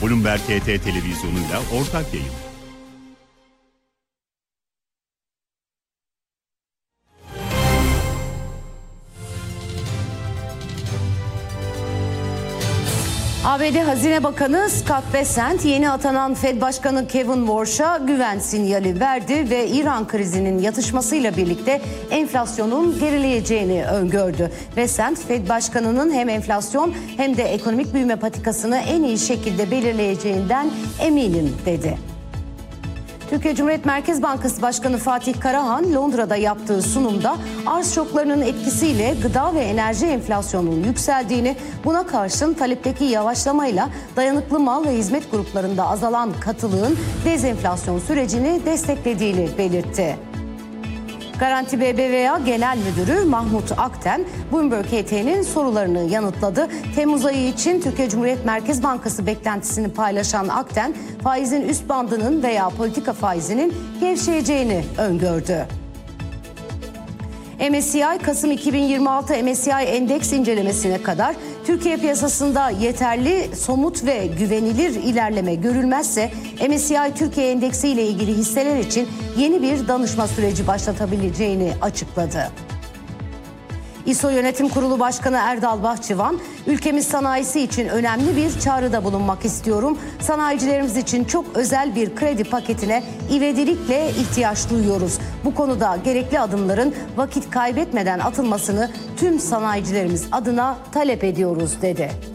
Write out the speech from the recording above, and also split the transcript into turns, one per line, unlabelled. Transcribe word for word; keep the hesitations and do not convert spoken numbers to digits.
Bloomberg T T televizyonuyla ortak yayın.
A B D Hazine Bakanı Scott Bessent yeni atanan Fed Başkanı Kevin Warsh'a güven sinyali verdi ve İran krizinin yatışmasıyla birlikte enflasyonun gerileyeceğini öngördü. Bessent, Fed Başkanı'nın hem enflasyon hem de ekonomik büyüme patikasını en iyi şekilde belirleyeceğinden eminim dedi. Türkiye Cumhuriyet Merkez Bankası Başkanı Fatih Karahan, Londra'da yaptığı sunumda arz şoklarının etkisiyle gıda ve enerji enflasyonunun yükseldiğini, buna karşın talepteki yavaşlamayla dayanıklı mal ve hizmet gruplarında azalan katılığın dezenflasyon sürecini desteklediğini belirtti. Garanti B B V A Genel Müdürü Mahmut Akten, Bloomberg H T'nin sorularını yanıtladı. Temmuz ayı için Türkiye Cumhuriyet Merkez Bankası beklentisini paylaşan Akten, faizin üst bandının veya politika faizinin gevşeyeceğini öngördü. M S C I Kasım iki bin yirmi altı M S C I endeks incelemesine kadar Türkiye piyasasında yeterli, somut ve güvenilir ilerleme görülmezse M S C I Türkiye endeksi ile ilgili hisseler için yeni bir danışma süreci başlatabileceğini açıkladı. İ S O Yönetim Kurulu Başkanı Erdal Bahçıvan, ülkemiz sanayisi için önemli bir çağrıda bulunmak istiyorum. Sanayicilerimiz için çok özel bir kredi paketine ivedilikle ihtiyaç duyuyoruz. Bu konuda gerekli adımların vakit kaybetmeden atılmasını tüm sanayicilerimiz adına talep ediyoruz dedi.